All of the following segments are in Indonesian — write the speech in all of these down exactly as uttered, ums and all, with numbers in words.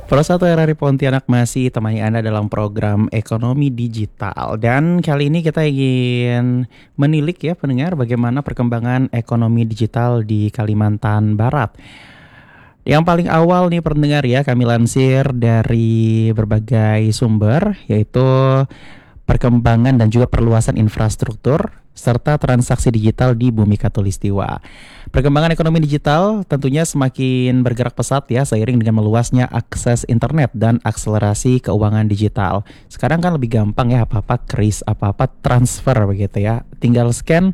Pro satu R R I Pontianak masih temani Anda dalam program Ekonomi Digital. Dan kali ini kita ingin menilik ya pendengar bagaimana perkembangan ekonomi digital di Kalimantan Barat. Yang paling awal nih pendengar ya, kami lansir dari berbagai sumber, yaitu perkembangan dan juga perluasan infrastruktur serta transaksi digital di Bumi Khatulistiwa. Perkembangan ekonomi digital tentunya semakin bergerak pesat ya seiring dengan meluasnya akses internet dan akselerasi keuangan digital. Sekarang kan lebih gampang ya, apa-apa kris, apa-apa transfer begitu ya. Tinggal scan,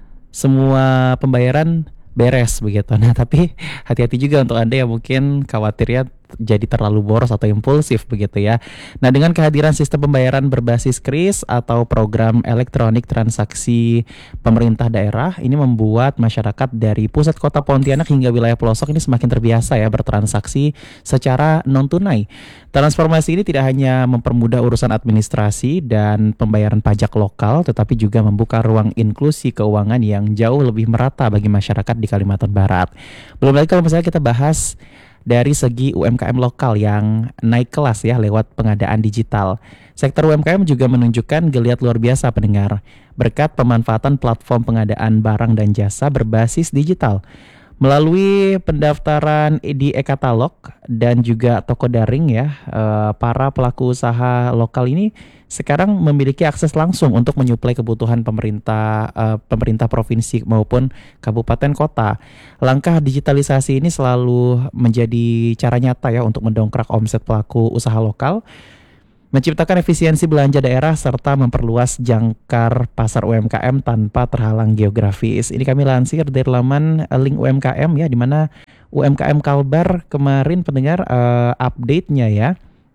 semua pembayaran beres begitu. Nah, tapi hati-hati juga untuk Anda yang mungkin khawatirnya jadi terlalu boros atau impulsif begitu ya. Nah, dengan kehadiran sistem pembayaran berbasis kris atau program elektronik transaksi pemerintah daerah, ini membuat masyarakat dari pusat kota Pontianak hingga wilayah pelosok ini semakin terbiasa ya bertransaksi secara non tunai. Transformasi ini tidak hanya mempermudah urusan administrasi dan pembayaran pajak lokal, tetapi juga membuka ruang inklusi keuangan yang jauh lebih merata bagi masyarakat di Kalimantan Barat. Belum lagi kalau misalnya kita bahas dari segi U M K M lokal yang naik kelas ya lewat pengadaan digital. Sektor U M K M juga menunjukkan geliat luar biasa pendengar berkat pemanfaatan platform pengadaan barang dan jasa berbasis digital. Melalui pendaftaran di e-katalog dan juga toko daring ya, para pelaku usaha lokal ini sekarang memiliki akses langsung untuk menyuplai kebutuhan pemerintah pemerintah provinsi maupun kabupaten kota. Langkah digitalisasi ini selalu menjadi cara nyata ya untuk mendongkrak omset pelaku usaha lokal, menciptakan efisiensi belanja daerah serta memperluas jangkar pasar U M K M tanpa terhalang geografis. Ini kami lansir dari laman link U M K M ya, di mana U M K M Kalbar kemarin pendengar uh, update-nya ya.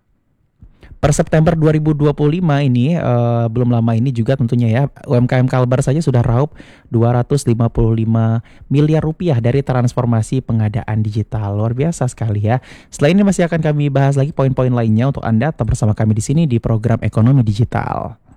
Per September dua ribu dua puluh lima ini, uh, belum lama ini juga tentunya ya, U M K M Kalbar saja sudah raup dua ratus lima puluh lima miliar rupiah dari transformasi pengadaan digital. Luar biasa sekali ya. Setelah ini masih akan kami bahas lagi poin-poin lainnya untuk Anda tetap bersama kami di sini di program Ekonomi Digital.